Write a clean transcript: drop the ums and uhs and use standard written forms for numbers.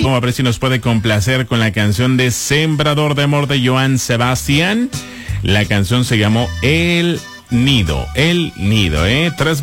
Vamos a ver si nos puede complacer con la canción de Sembrador de Amor de Joan Sebastián. La canción se llamó El Nido, 3